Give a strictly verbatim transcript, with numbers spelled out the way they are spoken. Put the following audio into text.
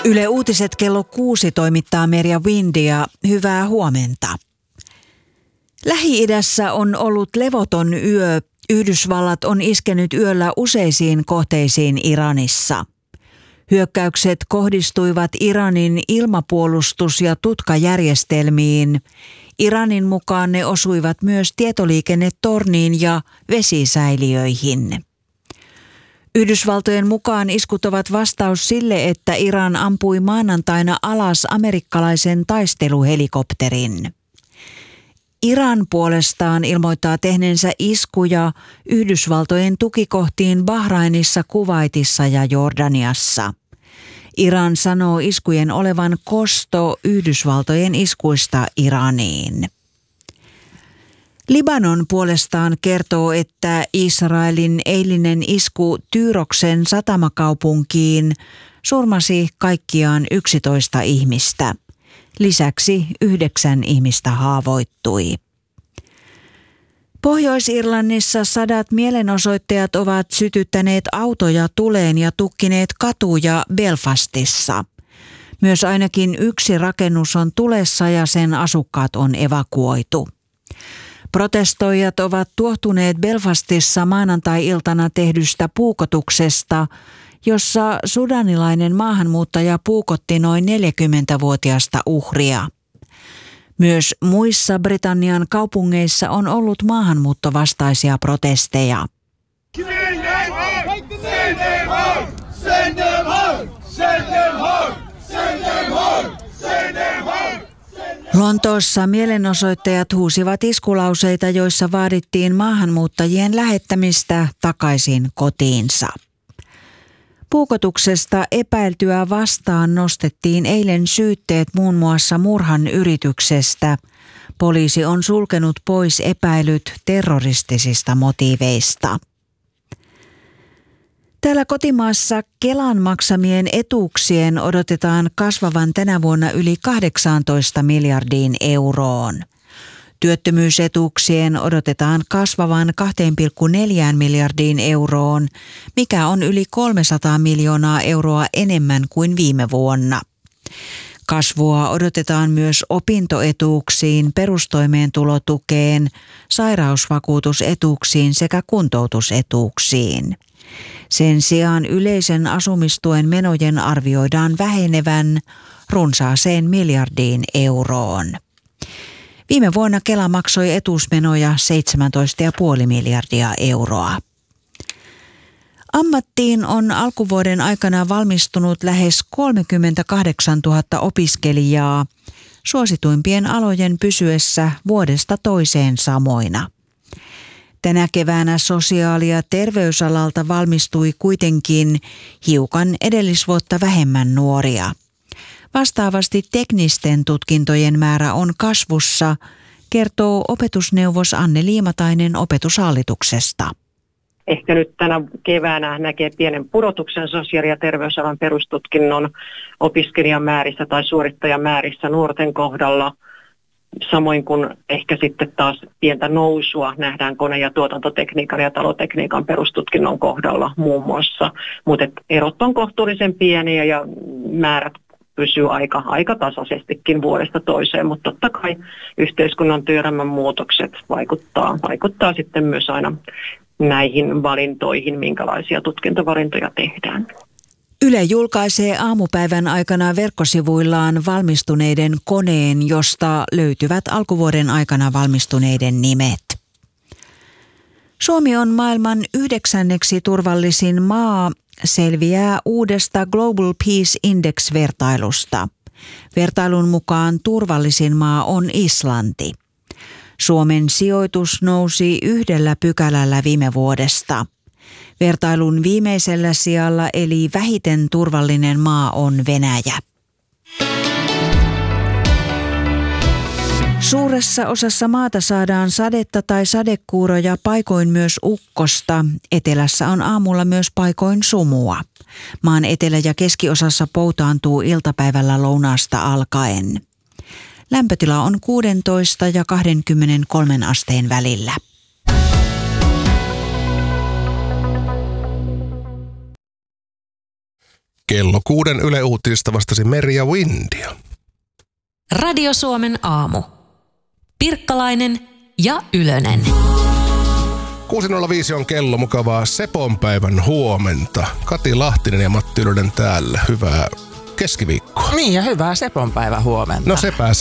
Yle Uutiset kello kuusi toimittaa Merja Windia. Hyvää huomenta. Lähi-idässä on ollut levoton yö. Yhdysvallat on iskenyt yöllä useisiin kohteisiin Iranissa. Hyökkäykset kohdistuivat Iranin ilmapuolustus- ja tutkajärjestelmiin. Iranin mukaan ne osuivat myös tietoliikennetorniin ja vesisäiliöihin. Yhdysvaltojen mukaan iskut ovat vastaus sille, että Iran ampui maanantaina alas amerikkalaisen taisteluhelikopterin. Iran puolestaan ilmoittaa tehneensä iskuja Yhdysvaltojen tukikohtiin Bahrainissa, Kuwaitissa ja Jordaniassa. Iran sanoo iskujen olevan kosto Yhdysvaltojen iskuista Iraniin. Libanon puolestaan kertoo, että Israelin eilinen isku Tyyroksen satamakaupunkiin surmasi kaikkiaan yksitoista ihmistä. Lisäksi yhdeksän ihmistä haavoittui. Pohjois-Irlannissa sadat mielenosoittajat ovat sytyttäneet autoja tuleen ja tukkineet katuja Belfastissa. Myös ainakin yksi rakennus on tulessa ja sen asukkaat on evakuoitu. Protestoijat ovat tuohtuneet Belfastissa maanantai-iltana tehdystä puukotuksesta, jossa sudanilainen maahanmuuttaja puukotti noin neljäkymmentävuotiasta uhria. Myös muissa Britannian kaupungeissa on ollut maahanmuuttovastaisia protesteja. Lontoossa mielenosoittajat huusivat iskulauseita, joissa vaadittiin maahanmuuttajien lähettämistä takaisin kotiinsa. Puukotuksesta epäiltyä vastaan nostettiin eilen syytteet muun muassa murhan yrityksestä. Poliisi on sulkenut pois epäilyt terroristisista motiiveista. Täällä kotimaassa Kelan maksamien etuuksien odotetaan kasvavan tänä vuonna yli kahdeksantoista miljardiin euroon. Työttömyysetuuksien odotetaan kasvavan kaksi pilkku neljä miljardiin euroon, mikä on yli kolmesataa miljoonaa euroa enemmän kuin viime vuonna. Kasvua odotetaan myös opintoetuuksiin, perustoimeentulotukeen, sairausvakuutusetuuksiin sekä kuntoutusetuuksiin. Sen sijaan yleisen asumistuen menojen arvioidaan vähenevän runsaaseen miljardiin euroon. Viime vuonna Kela maksoi etuusmenoja seitsemäntoista pilkku viisi miljardia euroa. Ammattiin on alkuvuoden aikana valmistunut lähes kolmekymmentäkahdeksantuhatta opiskelijaa, suosituimpien alojen pysyessä vuodesta toiseen samoina. Tänä keväänä sosiaali- ja terveysalalta valmistui kuitenkin hiukan edellisvuotta vähemmän nuoria. Vastaavasti teknisten tutkintojen määrä on kasvussa, kertoo opetusneuvos Anne Liimatainen Opetushallituksesta. Ehkä nyt tänä keväänä näkee pienen pudotuksen sosiaali- ja terveysalan perustutkinnon opiskelijamäärissä tai suorittajamäärissä nuorten kohdalla. Samoin kuin ehkä sitten taas pientä nousua nähdään kone- ja tuotantotekniikan ja talotekniikan perustutkinnon kohdalla muun muassa. Mutta erot on kohtuullisen pieniä ja määrät pysyy aika, aika tasaisestikin vuodesta toiseen, mutta totta kai yhteiskunnan työelämän muutokset vaikuttaa, vaikuttaa sitten myös aina näihin valintoihin, minkälaisia tutkintovalintoja tehdään. Yle julkaisee aamupäivän aikana verkkosivuillaan valmistuneiden koneen, josta löytyvät alkuvuoden aikana valmistuneiden nimet. Suomi on maailman yhdeksänneksi turvallisin maa, selviää uudesta Global Peace Index-vertailusta. Vertailun mukaan turvallisin maa on Islanti. Suomen sijoitus nousi yhdellä pykälällä viime vuodesta. Vertailun viimeisellä sijalla eli vähiten turvallinen maa on Venäjä. Suuressa osassa maata saadaan sadetta tai sadekuuroja, paikoin myös ukkosta. Etelässä on aamulla myös paikoin sumua. Maan etelä- ja keskiosassa poutaantuu iltapäivällä lounaasta alkaen. Lämpötila on kuusitoista ja kaksikymmentäkolme asteen välillä. Kello kuuden Yle Uutisista vastasi Merja Windia. Radio Suomen aamu. Pirkkalainen ja Ylönen. kuusi nolla viisi on kello, mukavaa Seponpäivän huomenta. Kati Lahtinen ja Matti Ylönen täällä. Hyvää keskiviikkoa. Niin ja hyvää Seponpäivän huomenta. No sepä se.